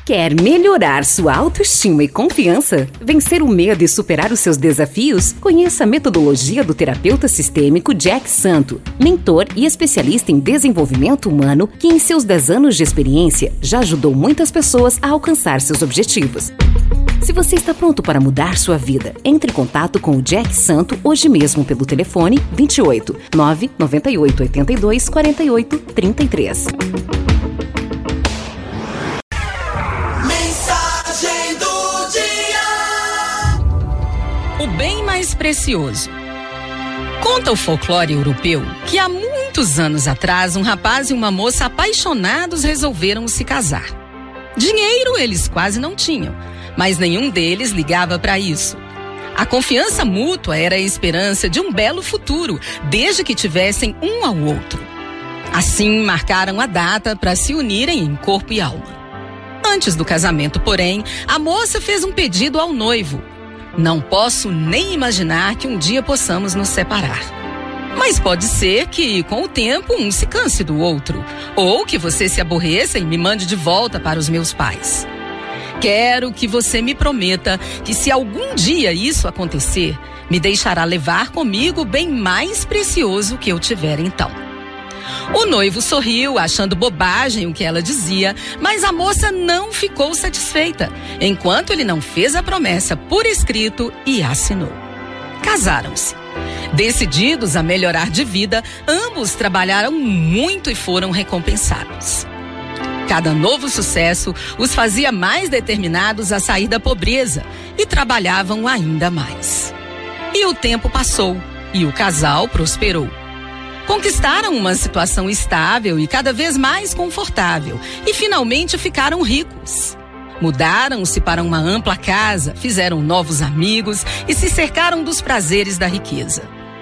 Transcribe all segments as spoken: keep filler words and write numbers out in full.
Quer melhorar sua autoestima e confiança? Vencer o medo e superar os seus desafios? Conheça a metodologia do terapeuta sistêmico Jack Santo, mentor e especialista em desenvolvimento humano que em seus dez anos de experiência já ajudou muitas pessoas a alcançar seus objetivos. Se você está pronto para mudar sua vida, entre em contato com o Jack Santo hoje mesmo pelo telefone vinte e oito, nove noventa e oito, oitenta e dois, quarenta e oito, trinta e três. Mensagem do dia. O bem mais precioso. Conta o folclore europeu que há muitos anos atrás um rapaz e uma moça apaixonados resolveram se casar. Dinheiro eles quase não tinham, mas nenhum deles ligava para isso. A confiança mútua era a esperança de um belo futuro, desde que tivessem um ao outro. Assim, marcaram a data para se unirem em corpo e alma. Antes do casamento, porém, a moça fez um pedido ao noivo. Não posso nem imaginar que um dia possamos nos separar. Mas pode ser que, com o tempo, um se canse do outro. Ou que você se aborreça e me mande de volta para os meus pais. Quero que você me prometa que, se algum dia isso acontecer, me deixará levar comigo o bem mais precioso que eu tiver então. O noivo sorriu, achando bobagem o que ela dizia, mas a moça não ficou satisfeita, enquanto ele não fez a promessa por escrito e assinou. Casaram-se. Decididos a melhorar de vida, ambos trabalharam muito e foram recompensados. Cada novo sucesso os fazia mais determinados a sair da pobreza e trabalhavam ainda mais. E o tempo passou e o casal prosperou. Conquistaram uma situação estável e cada vez mais confortável e finalmente ficaram ricos. Mudaram-se para uma ampla casa, fizeram novos amigos e se cercaram dos prazeres da riqueza.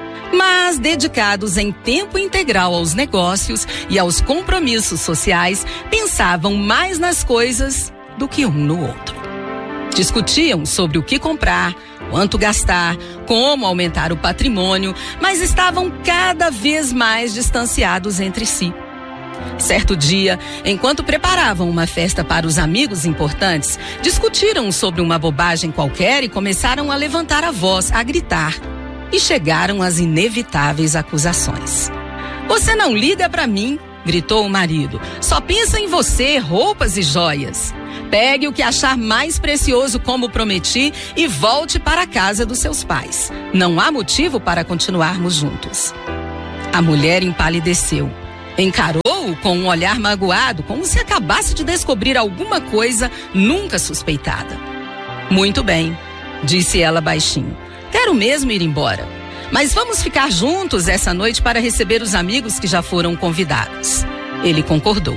Mas, dedicados em tempo integral aos negócios e aos compromissos sociais, pensavam mais nas coisas do que um no outro. Discutiam sobre o que comprar, quanto gastar, como aumentar o patrimônio, mas estavam cada vez mais distanciados entre si. Certo dia, enquanto preparavam uma festa para os amigos importantes, discutiram sobre uma bobagem qualquer e começaram a levantar a voz, a gritar. E chegaram às inevitáveis acusações. "Você não liga pra mim", gritou o marido. "Só pensa em você, roupas e joias. Pegue o que achar mais precioso como prometi e volte para a casa dos seus pais. Não há motivo para continuarmos juntos." A mulher empalideceu. Encarou-o com um olhar magoado, como se acabasse de descobrir alguma coisa nunca suspeitada. "Muito bem", disse ela baixinho. "Quero mesmo ir embora. Mas vamos ficar juntos essa noite para receber os amigos que já foram convidados." Ele concordou.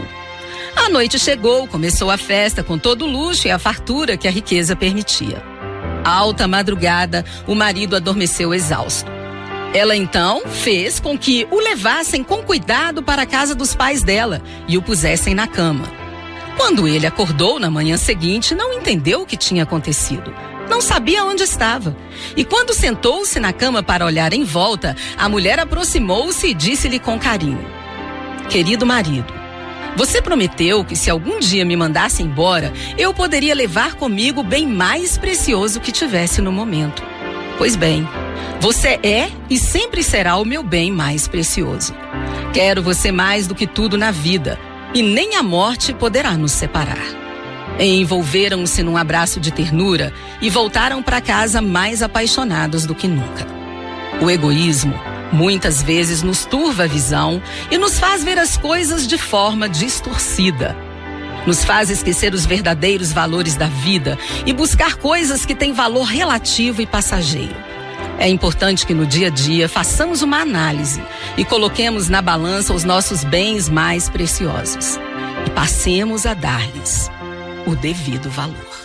A noite chegou, começou a festa com todo o luxo e a fartura que a riqueza permitia. Alta madrugada, o marido adormeceu exausto. Ela então fez com que o levassem com cuidado para a casa dos pais dela e o pusessem na cama. Quando ele acordou na manhã seguinte, não entendeu o que tinha acontecido. Não sabia onde estava. E quando sentou-se na cama para olhar em volta, a mulher aproximou-se e disse-lhe com carinho: "Querido marido, você prometeu que se algum dia me mandasse embora, eu poderia levar comigo o bem mais precioso que tivesse no momento. Pois bem, você é e sempre será o meu bem mais precioso. Quero você mais do que tudo na vida, e nem a morte poderá nos separar." Envolveram-se num abraço de ternura e voltaram para casa mais apaixonados do que nunca. O egoísmo muitas vezes nos turva a visão e nos faz ver as coisas de forma distorcida. Nos faz esquecer os verdadeiros valores da vida e buscar coisas que têm valor relativo e passageiro. É importante que no dia a dia façamos uma análise e coloquemos na balança os nossos bens mais preciosos e passemos a dar-lhes o devido valor.